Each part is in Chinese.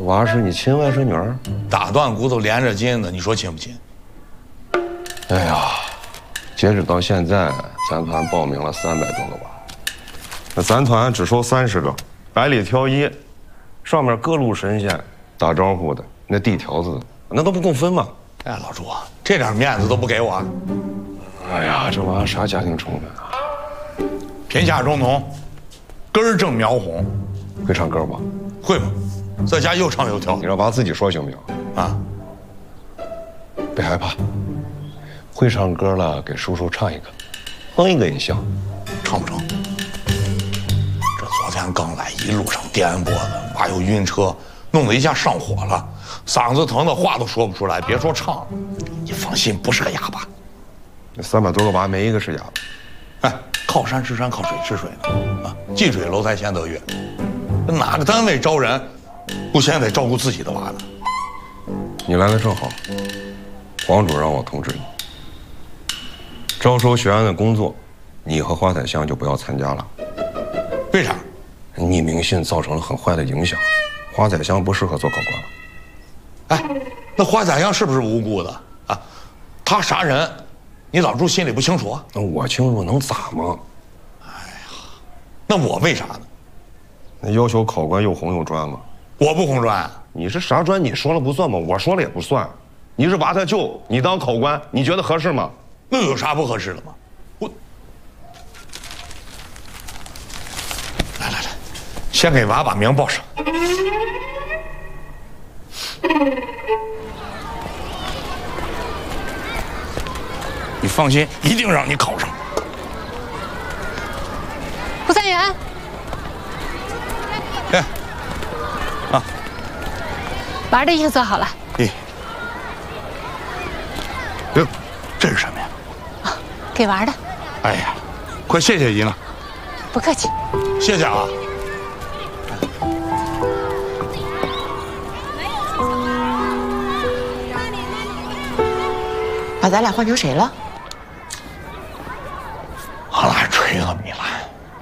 娃是你亲外孙女儿？ 打断骨头连着筋的，你说亲不亲？ 哎呀，截止到现在，咱团报名了300多个娃，那咱团只收30个，百里挑一，上面各路神仙打招呼的，那递条子的，那都不够分吗？ 哎，老朱，这点面子都不给我。 哎呀，这娃啥家庭成分啊？ 贫下中农，根正苗红， 会唱歌不？ 会吗？在家又唱又跳。 你让娃自己说行不行？ 啊， 别害怕，会唱歌了，给叔叔唱一个，哼一个也行。 唱不成？这昨天刚来，一路上颠簸的，娃又晕车，弄得一下上火了，嗓子疼的话都说不出来，别说唱了。你放心，不是个哑巴。 那300多个娃没一个是哑巴。 哎，靠山吃山，靠水吃水的啊！近水楼台先得月，哪个单位招人，不先得照顾自己的娃呢？ 你来的正好，黄主让我通知你，招收学员的工作，你和花彩香就不要参加了。 为啥？ 匿名信造成了很坏的影响，花彩香不适合做高官了。 哎，那花彩香是不是无辜的啊？他杀人，你老朱心里不清楚啊？ 那我清楚能咋吗？ 那我为啥呢？ 那要求考官又红又专吗？ 我不红专啊？ 你是啥专？你说了不算吗？我说了也不算。你是娃他舅，你当考官，你觉得合适吗？ 那有啥不合适的吗？我来，先给娃把名报上。你放心，一定让你考上。 胡三元， 哎，啊， 娃的衣服做好了。 咦，哟，这是什么呀？ 啊，给娃的。 哎呀，快谢谢姨了。 不客气。 谢谢啊。 把咱俩换成谁了？ 俺俩锤了米兰。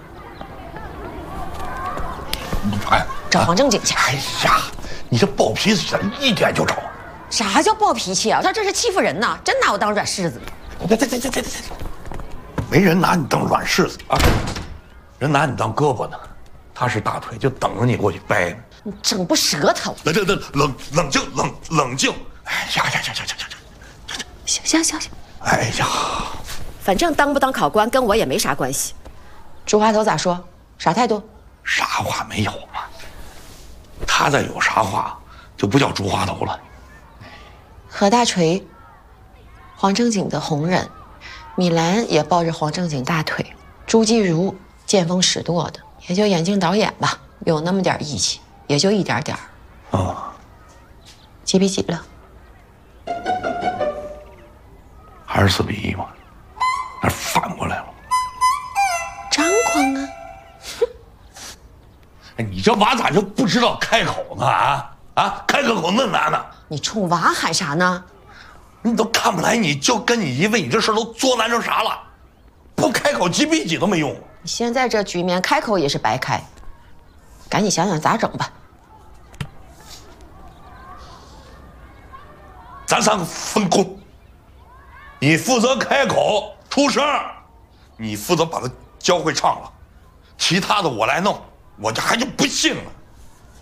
哎， 找黄正经去。 哎呀，你这暴脾气的，一点就着。 啥叫暴脾气啊？他这是欺负人呐！真拿我当软柿子。 对，没人拿你当软柿子啊，人拿你当胳膊呢，他是大腿，就等着你过去掰呢。 你整不舌头。 冷静。哎呀， 行。 哎呀， 反正当不当考官跟我也没啥关系。朱花头咋说？啥态度？ 啥话没有嘛？他再有啥话，就不叫朱花头了。 何大锤，黄正经的红人，米兰也抱着黄正经大腿，朱继儒见风使舵的，也就眼镜导演吧，有那么点义气，也就一点点儿。 哦， 几比几了？ 还是4比1嘛，那反过来了。 张狂啊！ 哎，你这娃咋就不知道开口呢？开个口那难呢？ 你冲娃喊啥呢？ 你都看不来，你就跟你姨问你这事都作难成啥了？不开口几比几都没用。 你现在这局面开口也是白开，赶紧想想咋整吧。 咱3个分工，你负责开口出声，你负责把他教会唱了，其他的我来弄。我这还就不信了。